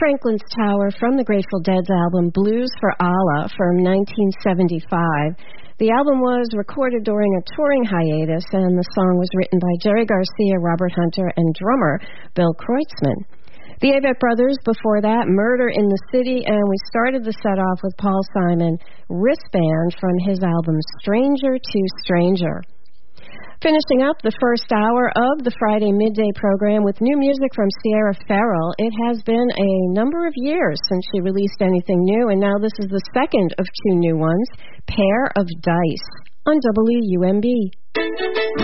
Franklin's Tower from the Grateful Dead's album Blues for Allah from 1975. The album was recorded during a touring hiatus, and the song was written by Jerry Garcia, Robert Hunter, and drummer Bill Kreutzmann. The Avett Brothers, before that, Murder in the City, and we started the set off with Paul Simon, Wristband from his album Stranger to Stranger. Finishing up the first hour of the Friday midday program with new music from Sierra Farrell. It has been a number of years since she released anything new, and now this is the second of two new ones, Pair of Dice, on WUMB.